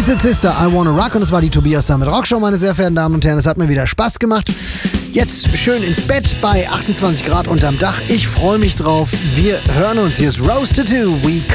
Twisted Sister, I Wanna Rock. Und es war die Tobias Summit Rockshow, meine sehr verehrten Damen und Herren. Es hat mir wieder Spaß gemacht. Jetzt schön ins Bett bei 28 Grad unterm Dach. Ich freue mich drauf. Wir hören uns. Hier ist Rose Tattoo. We